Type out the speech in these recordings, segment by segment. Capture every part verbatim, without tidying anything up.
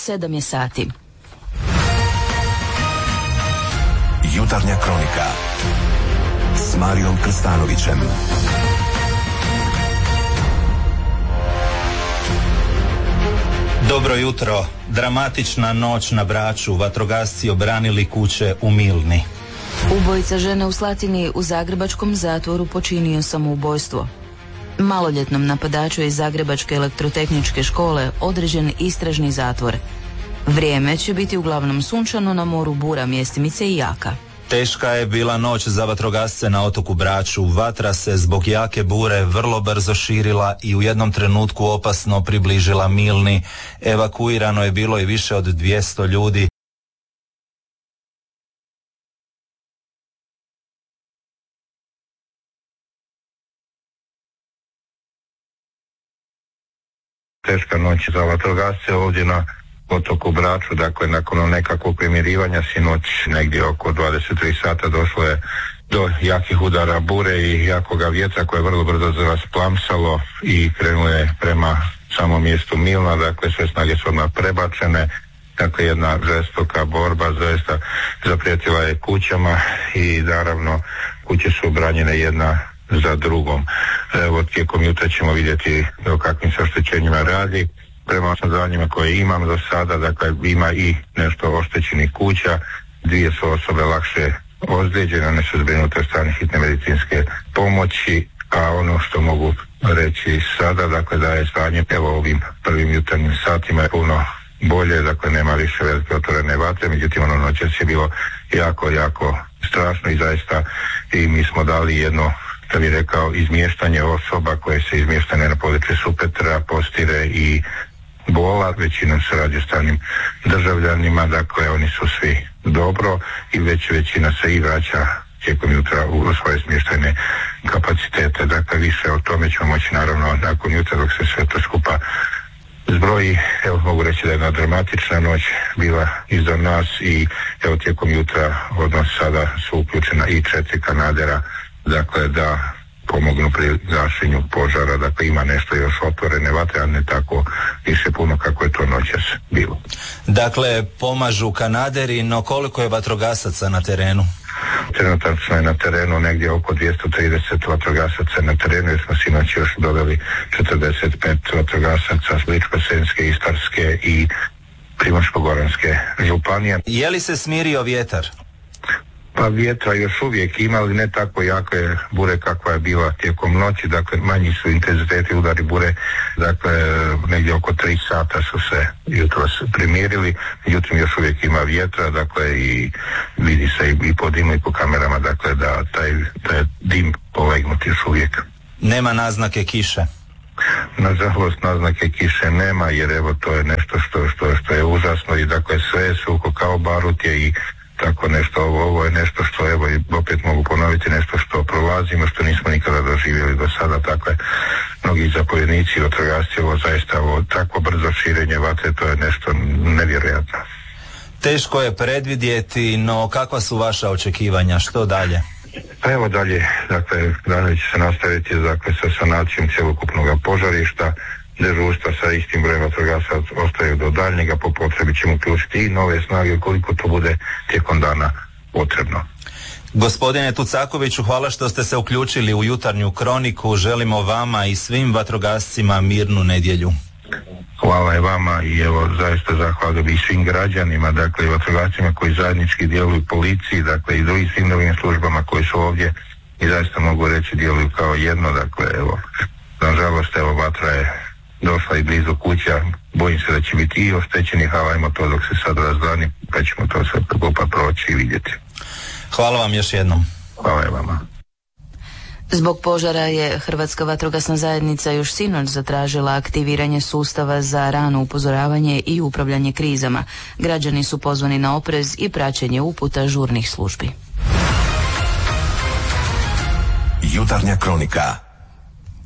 sedam je sati. Jutarnja kronika s Marijom Krstanovićem. Dobro jutro. Dramatična noć na Braču. Vatrogasci obranili kuće u Milni. Ubojica žene u Slatini u zagrebačkom zatvoru počinio samoubojstvo. Maloljetnom napadaču iz Zagrebačke elektrotehničke škole određen istražni zatvor. Vrijeme će biti uglavnom sunčano, na moru bura, mjestimice i jaka. Teška je bila noć za vatrogasce na otoku Braču. Vatra se zbog jake bure vrlo brzo širila i u jednom trenutku opasno približila Milni. Evakuirano je bilo i više od dvjesto ljudi. Teška noć za vatrogasce ovdje na otoku Braču, dakle nakon nekakvog primirivanja sinoć negdje oko dvadeset tri sata došlo je do jakih udara bure i jakoga vjetra koje je vrlo brzo rasplamsalo i krenulo je prema samom mjestu Milna, dakle sve snage su odmah prebačene, dakle jedna žestoka borba zaista zaprijetila je kućama i naravno kuće su obranjene jedna za drugom. Evo, tijekom jutra ćemo vidjeti o kakvim se oštećenjima radi. Prema saznanjima koje imam do sada, dakle ima i nešto oštećenih kuća, dvije su osobe lakše ozlijeđene, one su zbrinute od strane hitne medicinske pomoći, a ono što mogu reći sada, dakle da je stanje evo ovim prvim jutarnjim satima je puno bolje, dakle nema više velike otvorene vatre, međutim ono noćas je bilo jako, jako strašno i zaista i mi smo dali jedno, da bih rekao, izmještanje osoba koje se izmještane na području Supetra, Postire i Bola, većinom se radi o stranim državljanima, dakle oni su svi dobro i već većina se i vraća tijekom jutra u svoje smještajne kapacitete, dakle više o tome ćemo moći naravno nakon jutra dok se sve to skupa zbroji. Evo mogu reći da je jedna dramatična noć bila iza nas i evo tijekom jutra odnos sada su uključena i četiri kanadera, dakle da pomognu pri gašenju požara, dakle ima nešto još otvorene vatre, a ne tako više puno kako je to noćas bilo. Dakle, pomažu kanaderi, no koliko je vatrogasaca na terenu? Trenutačno je na terenu negdje oko dvjesto trideset vatrogasaca na terenu, jer smo sinoć još dodali četrdeset pet vatrogasaca s Ličko-senjske, Istarske i Primoško-goranske županije. Je li se smirio vjetar? Pa vjetra još uvijek ima, ali ne tako jake bure kakva je bila tijekom noći, dakle manji su intenziteti udari bure, dakle negdje oko tri sata su se jutros primirili, međutim još uvijek ima vjetra, dakle i vidi se i po dimu i po kamerama, dakle da taj, taj dim polegnut još uvijek. Nema naznake kiše? Nažalost naznake kiše nema, jer evo to je nešto što, što, što je užasno i dakle sve je suho kao barutje i tako nešto, ovo, ovo je nešto što, evo i opet mogu ponoviti, nešto što prolazimo, što nismo nikada doživjeli do sada, tako je mnogi zapovjednici i vatrogasci, ovo zaista ovo tako brzo širenje vatre, to je nešto nevjerojatno. Teško je predvidjeti, no kakva su vaša očekivanja, što dalje? Pa evo dalje, dakle, dalje će se nastaviti dakle, sa sanacijom cjelokupnog požarišta, dežurstva sa istim brojem vatrogasaca ostaju do daljnjega, po potrebi ćemo uključiti i nove snage koliko to bude tijekom dana potrebno. Gospodine Tucakoviću, hvala što ste se uključili u jutarnju kroniku, želimo vama i svim vatrogascima mirnu nedjelju. Hvala i vama i evo zaista zahvaljujem i svim građanima, dakle i vatrogascima koji zajednički djeluju, policiji, dakle i drugim svim drugim službama koji su ovdje i zaista mogu reći djeluju kao jedno, dakle evo, nažalost evo vatra je došla i blizu kuća, bojim se da će biti i oštećenih, ali ajmo to dok se sad razdani, pa ćemo to sve skupa proći i vidjeti. Hvala vam još jednom. Hvala i vama. Zbog požara je Hrvatska vatrogasna zajednica još sinoć zatražila aktiviranje sustava za rano upozoravanje i upravljanje krizama. Građani su pozvani na oprez i praćenje uputa žurnih službi. Jutarnja kronika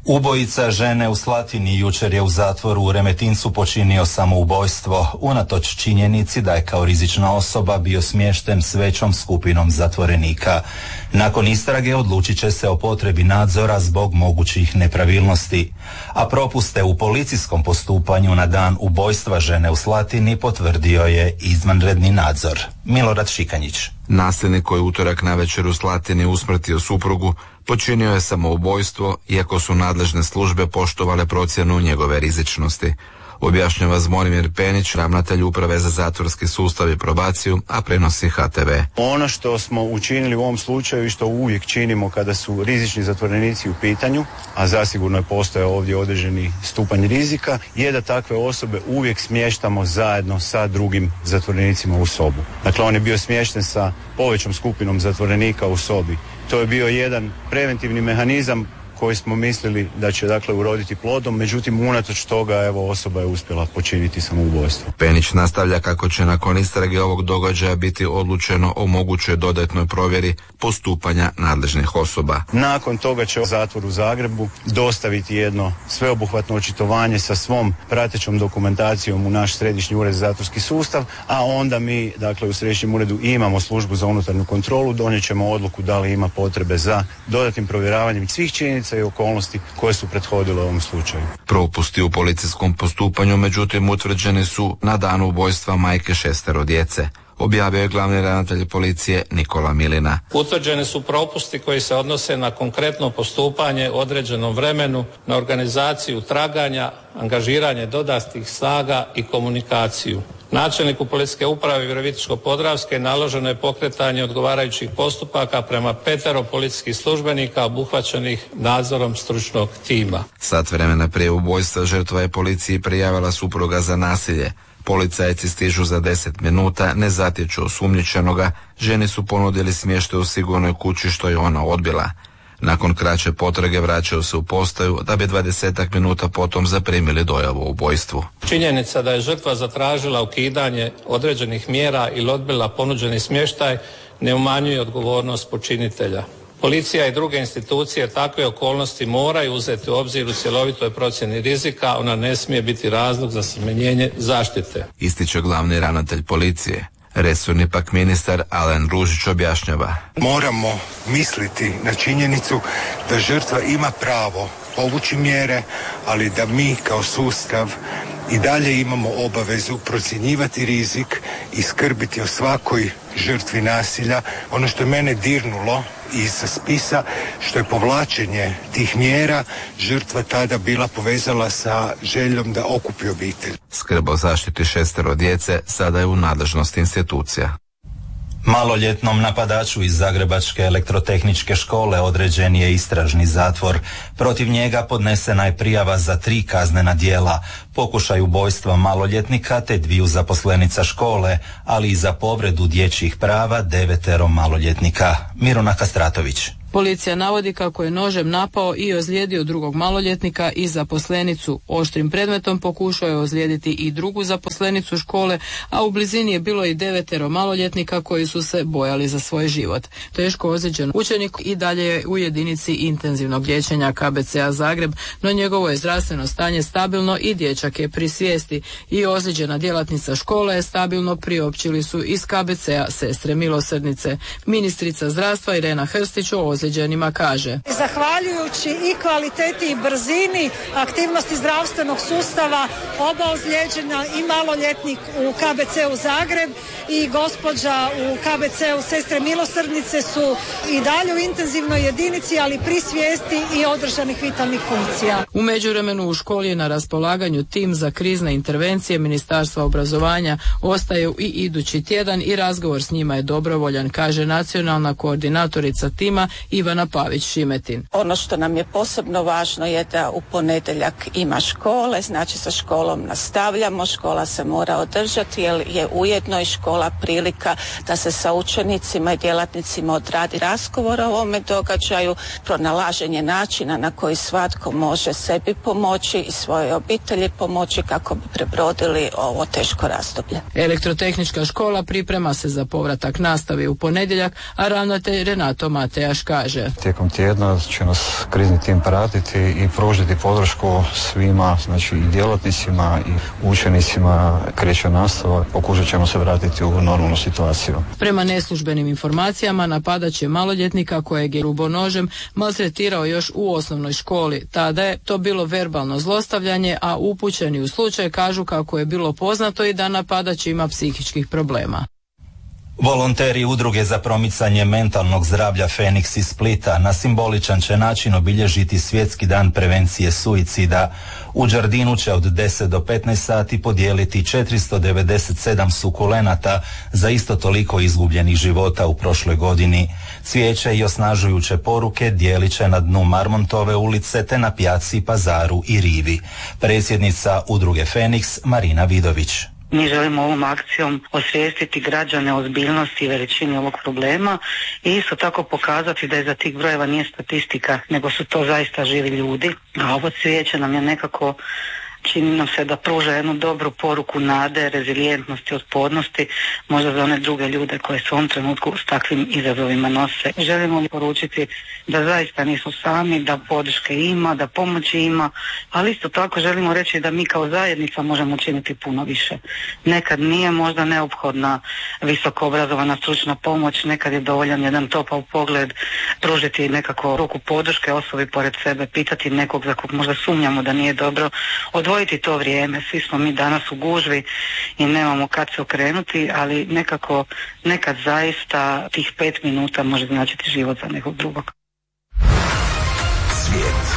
Ubojica žene u Slatini jučer je u zatvoru u Remetincu počinio samoubojstvo, unatoč činjenici da je kao rizična osoba bio smješten s većom skupinom zatvorenika. Nakon istrage odlučit će se o potrebi nadzora zbog mogućih nepravilnosti, a propuste u policijskom postupanju na dan ubojstva žene u Slatini potvrdio je izvanredni nadzor. Milorad Šikanjić. Nasilnik koji utorak navečer u Slatini usmrtio suprugu počinio je samoubojstvo, iako su nadležne službe poštovale procjenu njegove rizičnosti. Objašnjava Zvonimir Penić, ravnatelj Uprave za zatvorski sustav i probaciju, a prenosi H T V. Ono što smo učinili u ovom slučaju i što uvijek činimo kada su rizični zatvorenici u pitanju, a zasigurno je postojao ovdje određeni stupanj rizika, je da takve osobe uvijek smještamo zajedno sa drugim zatvorenicima u sobu. Dakle, on je bio smješten sa povećom skupinom zatvorenika u sobi. To je bio jedan preventivni mehanizam koji smo mislili da će dakle uroditi plodom, međutim unatoč toga evo osoba je uspjela počiniti samoubojstvo. Penić nastavlja kako će nakon istrage ovog događaja biti odlučeno o mogućoj dodatnoj provjeri postupanja nadležnih osoba. Nakon toga će zatvor u Zagrebu dostaviti jedno sveobuhvatno očitovanje sa svom pratećom dokumentacijom u naš središnji ured za zatvorski sustav, a onda mi dakle u središnjem uredu imamo službu za unutarnju kontrolu, donijet ćemo odluku da li ima potrebe za dodatnim provjeravanjem svih činjenica i okolnosti koje su prethodile ovom slučaju. Propusti u policijskom postupanju međutim utvrđeni su na danu ubojstva majke šestero djece. Objavio je glavni ravnatelj policije Nikola Milina. Utvrđeni su propusti koji se odnose na konkretno postupanje u određenom vremenu, na organizaciju traganja, angažiranje dodatnih snaga i komunikaciju. Načelniku policijske uprave Virovitičko-podravske naloženo je pokretanje odgovarajućih postupaka prema petero policijskih službenika obuhvaćenih nadzorom stručnog tima. Sat vremena prije ubojstva žrtva je policiji prijavila supruga za nasilje. Policajci stižu za deset minuta, ne zatječu osumnjičenoga, ženi su ponudili smještaj u sigurnoj kući što je ona odbila. Nakon kraće potrage vraćaju se u postaju da bi dvadesetak minuta potom zaprimili dojavu o ubojstvu. Činjenica da je žrtva zatražila ukidanje određenih mjera ili odbila ponuđeni smještaj ne umanjuje odgovornost počinitelja. Policija i druge institucije takve okolnosti moraju uzeti u obzir u cjelovitoj procjeni rizika, ona ne smije biti razlog za smanjenje zaštite. Ističe glavni ravnatelj policije. Resorni pak ministar Alen Ružić objašnjava. Moramo misliti na činjenicu da žrtva ima pravo povući mjere, ali da mi kao sustav i dalje imamo obavezu procjenjivati rizik i skrbiti o svakoj žrtvi nasilja. Ono što je mene dirnulo iz spisa, što je povlačenje tih mjera, žrtva tada bila povezala sa željom da okupi obitelj. Skrb o zaštiti šestero djece sada je u nadležnosti institucija. Maloljetnom napadaču iz Zagrebačke elektrotehničke škole određen je istražni zatvor. Protiv njega podnesena je prijava za tri kaznena djela, pokušaj ubojstva maloljetnika te dviju zaposlenica škole, ali i za povredu dječjih prava devetero maloljetnika. Miruna Kastratović. Policija navodi kako je nožem napao i ozlijedio drugog maloljetnika i zaposlenicu. Oštrim predmetom pokušao je ozlijediti i drugu zaposlenicu škole, a u blizini je bilo i devetero maloljetnika koji su se bojali za svoj život. Teško ozlijeđen učenik i dalje je u jedinici intenzivnog liječenja K B C A Zagreb, no njegovo je zdravstveno stanje stabilno i dječak je pri svijesti. I ozlijeđena djelatnica škole je stabilno, priopćili su iz K B C A Sestre milosrdnice. Ministrica zdravstva Irena Hrstić o ozlijeđenima kaže. Zahvaljujući i kvaliteti i brzini aktivnosti zdravstvenog sustava, oba ozlijeđena i maloljetnik u K B C U Zagreb i gospođa u K B C U Sestre milosrdnice su i dalje u intenzivnoj jedinici, ali pri svijesti i održanih vitalnih funkcija. U međuvremenu u školi je na raspolaganju tim za krizne intervencije Ministarstva obrazovanja, ostaju i idući tjedan i razgovor s njima je dobrovoljan, kaže nacionalna koordinatorica tima Ivana Pavić-Šimetin. Ono što nam je posebno važno je da u ponedjeljak ima škole, znači sa školom nastavljamo, škola se mora održati jer je ujedno i škola prilika da se sa učenicima i djelatnicima odradi razgovor o ovome događaju, pronalaženje načina na koji svatko može sebi pomoći i svojoj obitelji pomoći kako bi prebrodili ovo teško razdoblje. Elektrotehnička škola priprema se za povratak nastave u ponedjeljak, a ravnatelj Renato Matejaš kaže. kaže. Tijekom tjedna će nas krizni tim pratiti i pružiti podršku svima, znači i djelatnicima i učenicima. Kreće nastava, pokušat ćemo se vratiti u normalnu situaciju. Prema neslužbenim informacijama napadat će maloljetnika kojeg je grubo nožem maltretirao još u osnovnoj školi. Tada je to bilo verbalno zlostavljanje, a upućeni u slučaj kažu kako je bilo poznato i da napadač ima psihičkih problema. Volonteri udruge za promicanje mentalnog zdravlja Feniks iz Splita na simboličan će način obilježiti svjetski dan prevencije suicida. U Đardinu će od deset do petnaest sati podijeliti četiristo devedeset sedam sukulenata za isto toliko izgubljenih života u prošloj godini. Cvijeće i osnažujuće poruke dijelit će na dnu Marmontove ulice te na Pjaci, Pazaru i Rivi. Predsjednica udruge Feniks Marina Vidović. Mi želimo ovom akcijom osvijestiti građane o ozbiljnosti i veličini ovog problema i isto tako pokazati da iza tih brojeva nije statistika, nego su to zaista živi ljudi. A ovo cvijeće nam je nekako, čini nam se da pruža jednu dobru poruku nade, rezilijentnosti, otpornosti, možda za one druge ljude koje se u ovom trenutku s takvim izazovima nose. Želimo poručiti da zaista nisu sami, da podrške ima, da pomoći ima, ali isto tako želimo reći da mi kao zajednica možemo učiniti puno više. Nekad nije možda neophodna visoko obrazovana stručna pomoć, nekad je dovoljan jedan topao pogled, pružiti nekako ruku podrške osobi pored sebe, pitati nekog za kog možda sumnjamo da nije dobro, odvojiti to vrijeme. Svi smo mi danas u gužvi i nemamo kad se okrenuti, ali nekako nekad zaista tih pet minuta može značiti život za nekog drugog. Svijet.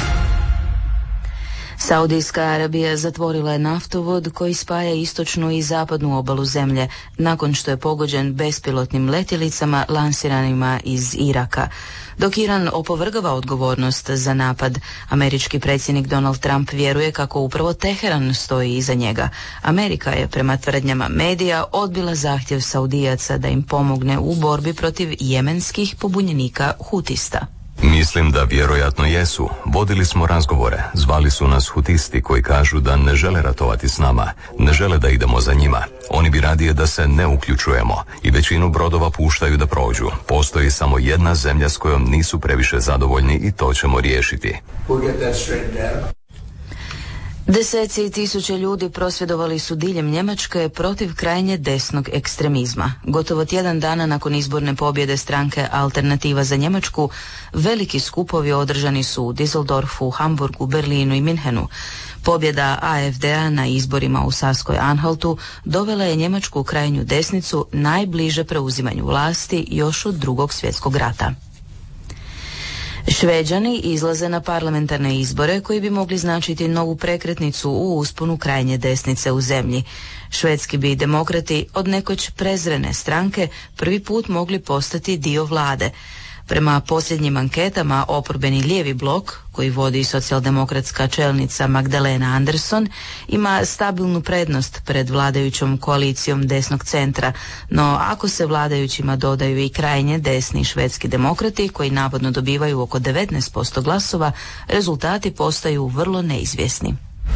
Saudijska Arabija zatvorila je naftovod koji spaja istočnu i zapadnu obalu zemlje nakon što je pogođen bespilotnim letjelicama lansiranima iz Iraka. Dok Iran opovrgava odgovornost za napad, američki predsjednik Donald Trump vjeruje kako upravo Teheran stoji iza njega. Amerika je prema tvrdnjama medija odbila zahtjev Saudijaca da im pomogne u borbi protiv jemenskih pobunjenika Hutista. Mislim da vjerojatno jesu. Vodili smo razgovore. Zvali su nas Hutisti koji kažu da ne žele ratovati s nama. Ne žele da idemo za njima. Oni bi radije da se ne uključujemo i većinu brodova puštaju da prođu. Postoji samo jedna zemlja s kojom nisu previše zadovoljni i to ćemo riješiti. Deseci tisuća ljudi prosvjedovali su diljem Njemačke protiv krajnje desnog ekstremizma. Gotovo tjedan dana nakon izborne pobjede stranke Alternativa za Njemačku, veliki skupovi održani su u Düsseldorfu, Hamburgu, Berlinu i Minhenu. Pobjeda A F D-a na izborima u Saskoj Anhaltu dovela je njemačku krajnju desnicu najbliže preuzimanju vlasti još od Drugog svjetskog rata. Šveđani izlaze na parlamentarne izbore koji bi mogli značiti novu prekretnicu u usponu krajnje desnice u zemlji. Švedski bi demokrati od nekoć prezrene stranke prvi put mogli postati dio vlade. Prema posljednjim anketama, oporbeni lijevi blok, koji vodi socijaldemokratska čelnica Magdalena Andersson, ima stabilnu prednost pred vladajućom koalicijom desnog centra, no ako se vladajućima dodaju i krajnje desni švedski demokrati, koji navodno dobivaju oko devetnaest posto glasova, rezultati postaju vrlo neizvjesni.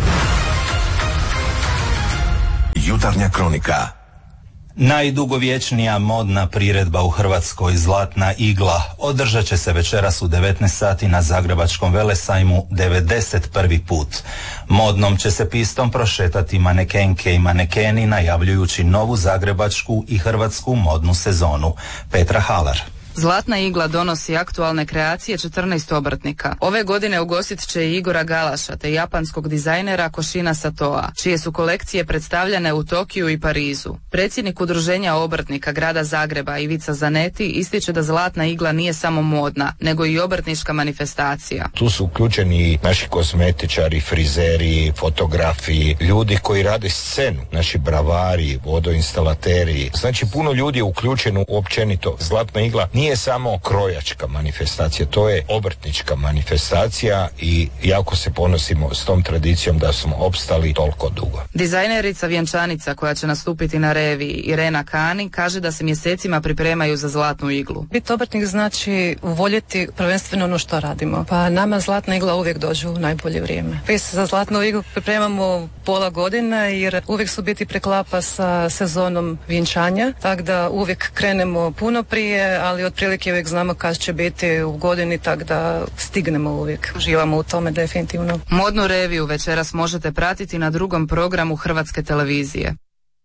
Jutarnja kronika. Najdugovječnija modna priredba u Hrvatskoj, Zlatna igla, održat će se večeras u devetnaest sati na Zagrebačkom velesajmu devedeset prvi put. Modnom će se pistom prošetati manekenke i manekeni najavljujući novu zagrebačku i hrvatsku modnu sezonu. Petra Halar. Zlatna igla donosi aktualne kreacije četrnaest obrtnika. Ove godine ugostit će i Igora Galaša te japanskog dizajnera Koshina Satoa, čije su kolekcije predstavljane u Tokiju i Parizu. Predsjednik Udruženja obrtnika grada Zagreba Ivica Zaneti ističe da Zlatna igla nije samo modna, nego i obrtnička manifestacija. Tu su uključeni naši kozmetičari, frizeri, fotografi, ljudi koji rade scenu, naši bravari, vodoinstalateri. Znači puno ljudi je uključeno općenito. Zlatna igla nije samo krojačka manifestacija, to je obrtnička manifestacija i jako se ponosimo s tom tradicijom da smo opstali toliko dugo. Dizajnerica vjenčanica koja će nastupiti na reviji, Irena Kani, kaže da se mjesecima pripremaju za Zlatnu iglu. Biti obrtnik znači voljeti prvenstveno ono što radimo. Pa nama Zlatna igla uvijek dođu u najbolje vrijeme. Mi se za Zlatnu iglu pripremamo pola godine jer uvijek su biti preklapa sa sezonom vjenčanja, tako da uvijek krenemo puno prije, ali od otprilike uvijek znamo kad će biti u godini, tako da stignemo uvijek. Uživamo u tome definitivno. Modnu reviju večeras možete pratiti na drugom programu Hrvatske televizije.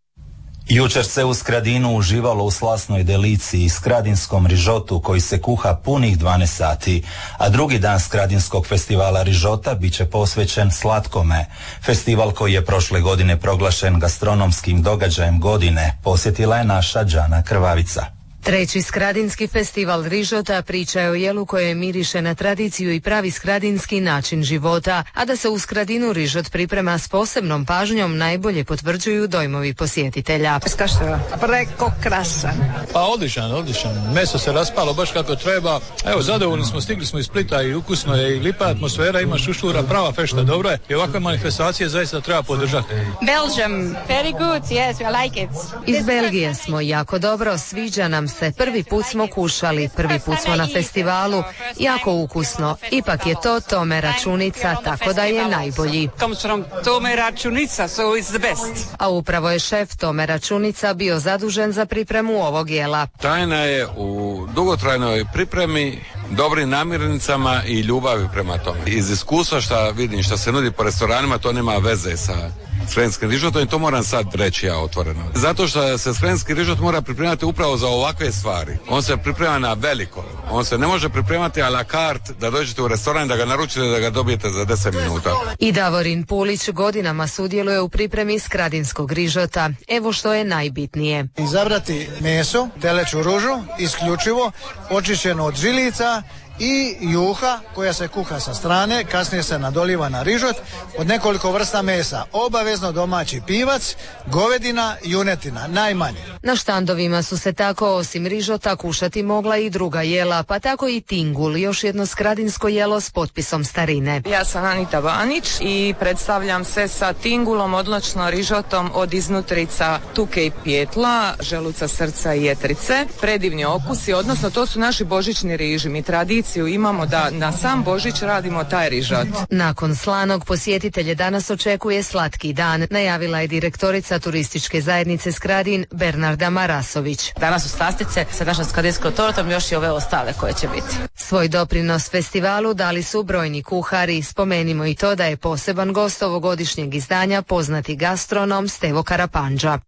Jučer se u Skradinu uživalo u slasnoj deliciji, skradinskom rižotu koji se kuha punih dvanaest sati, a drugi dan Skradinskog festivala rižota bit će posvećen slatkome. Festival koji je prošle godine proglašen gastronomskim događajem godine posjetila je naša Đana Krvavica. Treći Skradinski festival rižota priča je o jelu koje miriše na tradiciju i pravi skradinski način života, a da se u Skradinu rižot priprema s posebnom pažnjom najbolje potvrđuju dojmovi posjetitelja. Skašteva, preko krasan. Pa odličan, odličan. Meso se raspalo baš kako treba. Evo, zadovoljni smo, stigli smo iz Splita i ukusno je i lipa atmosfera, ima šušura, prava fešta, dobro je. I ovakve manifestacije zaista treba podržati. Belgium, very good, yes, we like it. Iz Belgije smo, jako dobro, sviđa nam se. Prvi put smo kušali, prvi put smo na festivalu, jako ukusno. Ipak je to Tome Računica, tako da je najbolji. Tome Računica, so it's the best. A upravo je šef Tome Računica bio zadužen za pripremu ovog jela. Tajna je u dugotrajnoj pripremi, dobrim namirnicama i ljubavi prema tome. Iz iskustva što vidim, što se nudi po restoranima, to nema veze sa skradinskim rižotom i to moram sad reći ja otvoreno. Zato što se skradinski rižot mora pripremati upravo za ovakve stvari. On se priprema na veliko. On se ne može pripremati a la carte da dođete u restoran, da ga naručite, da ga dobijete za deset minuta. I Davorin Pulić godinama sudjeluje u pripremi skradinskog rižota. Evo što je najbitnije. Izabrati meso, teleću ružu, isključivo, očišćeno od žilica i juha koja se kuha sa strane, kasnije se nadoliva na rižot od nekoliko vrsta mesa. Obavezno domaći pivac, govedina, junetina, najmanje. Na štandovima su se tako osim rižota kušati mogla i druga jela, pa tako i tingul, još jedno skradinsko jelo s potpisom starine. Ja sam Anita Vanić i predstavljam se sa tingulom, odlično rižotom od iznutrica tuke i pijetla, želuca, srca i jetrice. Predivni okusi, odnosno to su naši božićni riži. Mi tradiciju imamo da na sam Božić radimo taj rižot. Nakon slanog posjetitelje danas očekuje slatki dan, najavila je direktorica turističke zajednice Skradin Bernarda Marasović. Danas su slastice sa našom skradinskom tortom, još i ove ostale koje će biti. Svoj doprinos festivalu dali su brojni kuhari. Spomenimo i to da je poseban gost ovogodišnjeg izdanja poznati gastronom Stevo Karapandža.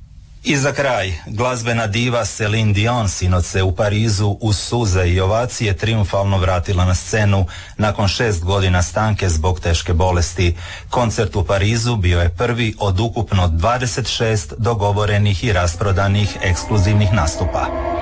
I za kraj, glazbena diva Celine Dion sinoć se u Parizu uz suze i ovacije triumfalno vratila na scenu nakon šest godina stanke zbog teške bolesti. Koncert u Parizu bio je prvi od ukupno dvadeset šest dogovorenih i rasprodanih ekskluzivnih nastupa.